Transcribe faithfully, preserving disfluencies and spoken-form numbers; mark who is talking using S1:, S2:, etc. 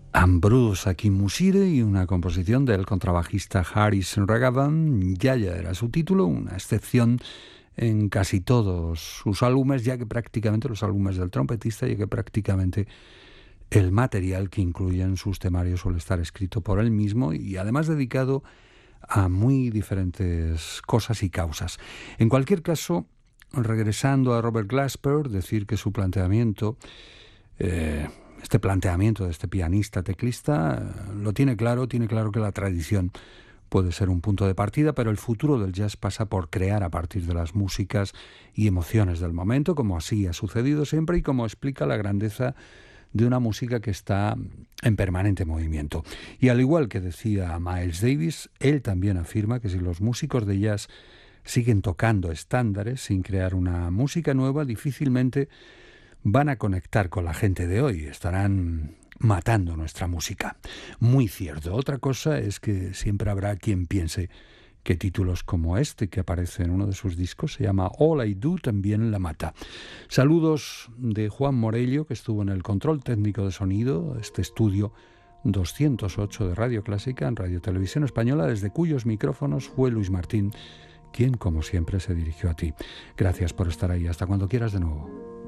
S1: Ambrose Akinmusire y una composición del contrabajista Haris Raghavan. Yaya era su título, una excepción en casi todos sus álbumes, ya que prácticamente los álbumes del trompetista, ya que prácticamente el material que incluyen sus temarios suele estar escrito por él mismo y además dedicado a muy diferentes cosas y causas. En cualquier caso, regresando a Robert Glasper, decir que su planteamiento, eh, este planteamiento de este pianista teclista, eh, lo tiene claro, tiene claro que la tradición puede ser un punto de partida, pero el futuro del jazz pasa por crear a partir de las músicas y emociones del momento, como así ha sucedido siempre y como explica la grandeza de una música que está en permanente movimiento. Y al igual que decía Miles Davis, él también afirma que si los músicos de jazz siguen tocando estándares sin crear una música nueva, difícilmente van a conectar con la gente de hoy, estarán matando nuestra música. Muy cierto. Otra cosa es que siempre habrá quien piense que títulos como este que aparece en uno de sus discos, se llama All I Do, también la mata. Saludos de Juan Morello, que estuvo en el control técnico de sonido, este estudio doscientos ocho de Radio Clásica en Radio Televisión Española, desde cuyos micrófonos fue Luis Martín, quien como siempre se dirigió a ti. Gracias por estar ahí. Hasta cuando quieras de nuevo.